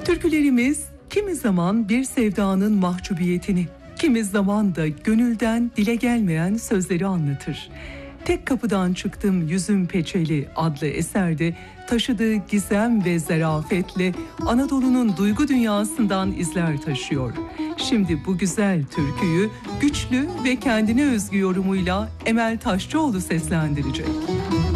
Türkülerimiz kimi zaman bir sevdanın mahcubiyetini, kimi zaman da gönülden dile gelmeyen sözleri anlatır. Tek kapıdan çıktım yüzüm peçeli adlı eserde taşıdığı gizem ve zarafetle Anadolu'nun duygu dünyasından izler taşıyor. Şimdi bu güzel türküyü güçlü ve kendine özgü yorumuyla Emel Taşçıoğlu seslendirecek.